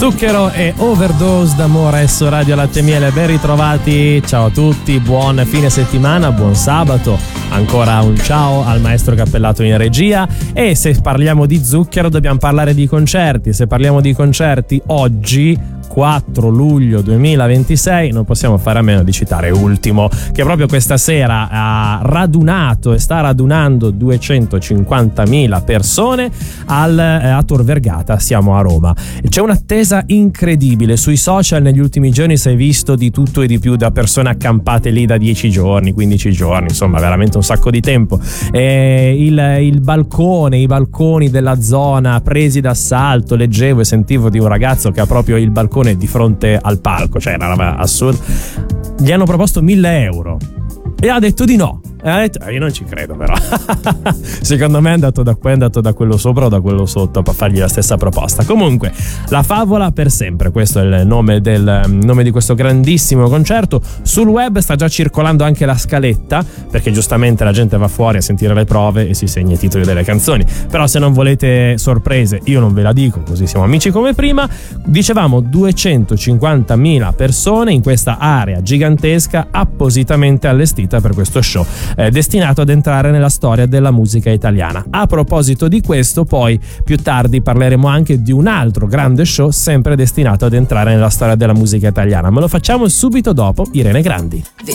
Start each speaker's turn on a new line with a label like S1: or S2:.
S1: Zucchero e Overdose d'amore su Radio Latte Miele. Ben ritrovati, ciao a tutti, buon fine settimana, buon sabato. Ancora un ciao al maestro Cappellato in regia. E se parliamo di zucchero dobbiamo parlare di concerti. Se parliamo di concerti oggi, 4 luglio 2026, non possiamo fare a meno di citare Ultimo, che proprio questa sera ha radunato e sta radunando 250.000 persone a Tor Vergata. Siamo a Roma. C'è un'attesa incredibile sui social. Negli ultimi giorni si è visto di tutto e di più, da persone accampate lì da 10 giorni, 15 giorni, insomma veramente un sacco di tempo. I balconi della zona presi d'assalto. Leggevo e sentivo di un ragazzo che ha proprio il balcone di fronte al palco, cioè una roba assurda. Gli hanno proposto 1.000 euro e ha detto di no. E ha detto, io non ci credo, però. Secondo me è andato da quello sopra o da quello sotto per fargli la stessa proposta. Comunque, La Favola per sempre, questo è il nome di questo grandissimo concerto. Sul web sta già circolando anche la scaletta, perché giustamente la gente va fuori a sentire le prove e si segna i titoli delle canzoni. Però se non volete sorprese, io non ve la dico, così siamo amici come prima. Dicevamo 250.000 persone in questa area gigantesca appositamente allestita per questo show, destinato ad entrare nella storia della musica italiana. A proposito di questo, poi più tardi parleremo anche di un altro grande show sempre destinato ad entrare nella storia della musica italiana, ma lo facciamo subito dopo Irene Grandi.